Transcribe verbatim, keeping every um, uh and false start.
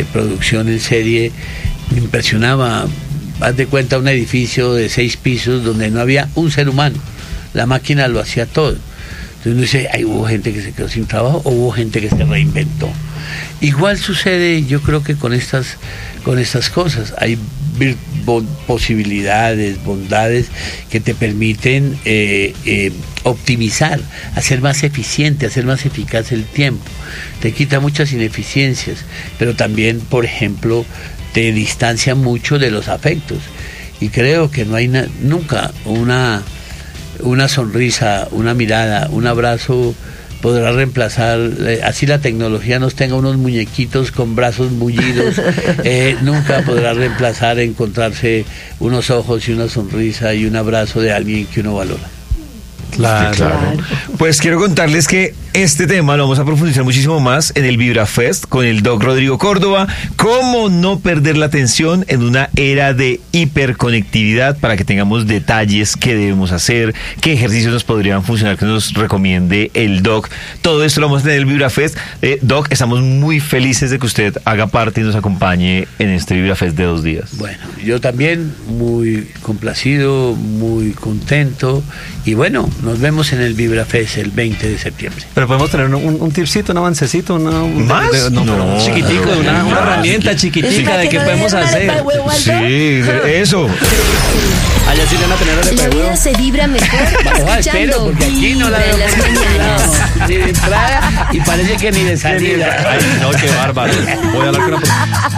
producción en serie, me impresionaba. Haz de cuenta un edificio de seis pisos donde no había un ser humano, la máquina lo hacía todo. Entonces uno dice, ay, hubo gente que se quedó sin trabajo o hubo gente que se reinventó. Igual sucede, yo creo que con estas, con estas cosas, hay vir- bo- posibilidades, bondades que te permiten eh, eh, optimizar, hacer más eficiente, hacer más eficaz el tiempo. Te quita muchas ineficiencias, pero también, por ejemplo, te distancia mucho de los afectos. Y creo que no hay na- nunca una... una sonrisa, una mirada, un abrazo podrá reemplazar, eh, así la tecnología nos tenga unos muñequitos con brazos mullidos, eh, nunca podrá reemplazar encontrarse unos ojos y una sonrisa y un abrazo de alguien que uno valora. Claro. Claro. Pues quiero contarles que este tema lo vamos a profundizar muchísimo más en el VibraFest con el Doc Rodrigo Córdoba. Cómo no perder la atención en una era de hiperconectividad, para que tengamos detalles, qué debemos hacer, qué ejercicios nos podrían funcionar, que nos recomiende el Doc. Todo esto lo vamos a tener en el VibraFest. Eh, Doc, estamos muy felices de que usted haga parte y nos acompañe en este VibraFest de dos días. Bueno, yo también muy complacido, muy contento y bueno, nos vemos en el VibraFest el veinte de septiembre. Pero podemos tener un, un tipcito, un avancecito, una, un, ¿Más? de- no, No, un chiquitico, no, una, una no, herramienta chiquitica de qué podemos hacer. Sí, eso. Allá sí van a tener La el vida se vibra mejor Ojalá, espero, escuchando porque aquí no la Vibra veo en las por ningún mañanas. lado, ni de entrada y parece que ni de salida. Ay, no, qué bárbaro. Voy a hablar con una...